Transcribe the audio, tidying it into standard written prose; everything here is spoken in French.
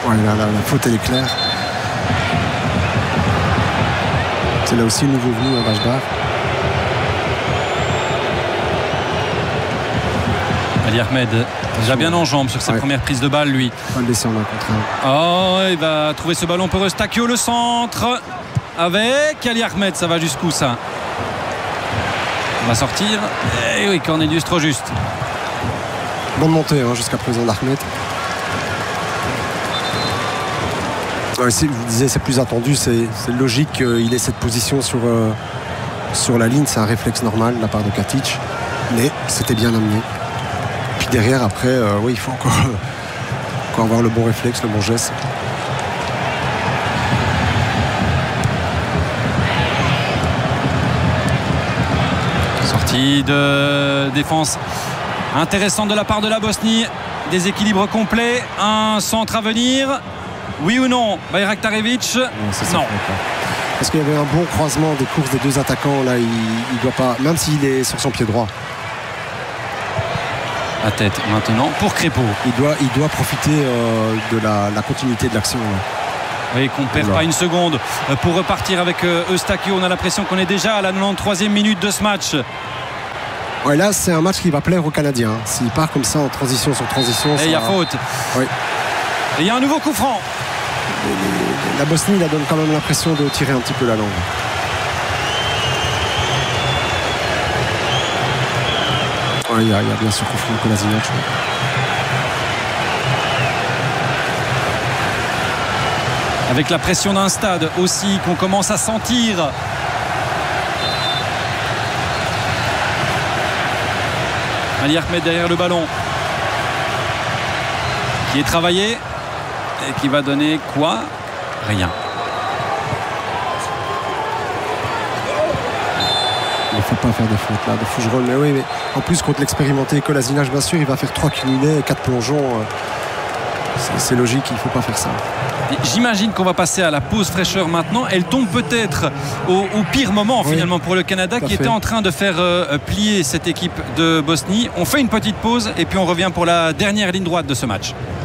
Ouais, la faute elle est claire. C'est là aussi le nouveau venu à Bajbar. Ali Ahmed déjà bien en jambes sur sa première prise de balle, lui. Pas le laisser en un contre un. Oh, il va trouver ce ballon pour Eustáquio, le centre avec Ali Ahmed. Ça va jusqu'où ça? On va sortir. Et oui, Cornelius trop juste. Bonne montée jusqu'à présent d'Ahmed. Si vous disiez c'est plus attendu, c'est logique qu'il ait cette position sur la ligne. C'est un réflexe normal de la part de Katic. Mais c'était bien amené. Puis derrière, après, il faut encore avoir le bon réflexe, le bon geste. Sortie de défense intéressante de la part de la Bosnie. Déséquilibre complet. Un centre à venir. Oui ou non, Bayraktarevic? Non. Parce qu'il y avait un bon croisement des courses des deux attaquants. Là, il doit pas, même s'il est sur son pied droit. La tête maintenant pour Crépeau. Il doit profiter de la continuité de l'action. Oui, qu'on ne perd pas une seconde pour repartir avec Eustáquio. On a l'impression qu'on est déjà à la 93e minute de ce match. Ouais, là, c'est un match qui va plaire aux Canadiens. S'il part comme ça en transition sur transition. Et il y a faute. Oui. Et il y a un nouveau coup franc. La Bosnie, la donne quand même l'impression de tirer un petit peu la langue. Ouais, il y a bien sûr coup franc de Kolasinac. Avec la pression d'un stade aussi qu'on commence à sentir. Ali Ahmed derrière le ballon. Qui est travaillé. Et qui va donner quoi? Rien. Il ne faut pas faire de faute là, de Fougerolles. Mais oui, mais en plus contre l'expérimenté Kolasinac, bien sûr, il va faire 3 cumulés, 4 plongeons. C'est logique, il ne faut pas faire ça. J'imagine qu'on va passer à la pause fraîcheur maintenant. Elle tombe peut-être au pire moment finalement pour le Canada qui était en train de faire plier cette équipe de Bosnie. On fait une petite pause et puis on revient pour la dernière ligne droite de ce match.